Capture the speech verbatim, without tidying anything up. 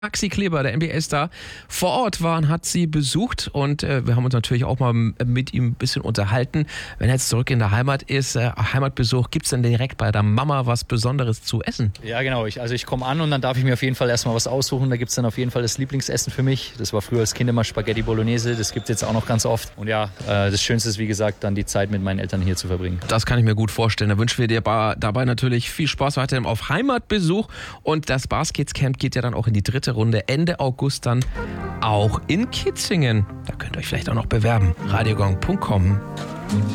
Maxi Kleber, der N B A-Star, vor Ort war und hat sie besucht und äh, wir haben uns natürlich auch mal mit ihm ein bisschen unterhalten. Wenn er jetzt zurück in der Heimat ist, äh, Heimatbesuch, gibt es denn direkt bei der Mama was Besonderes zu essen? Ja genau, ich, also ich komme an und dann darf ich mir auf jeden Fall erstmal was aussuchen. Da gibt es dann auf jeden Fall das Lieblingsessen für mich. Das war früher als Kind immer Spaghetti Bolognese, das gibt es jetzt auch noch ganz oft. Und ja, äh, das Schönste ist wie gesagt dann die Zeit mit meinen Eltern hier zu verbringen. Das kann ich mir gut vorstellen. Da wünschen wir dir dabei natürlich viel Spaß weiterhin auf Heimatbesuch und das Baskets Camp geht ja dann auch in die dritte Runde Ende August dann auch in Kitzingen. Da könnt ihr euch vielleicht auch noch bewerben. radiogong punkt com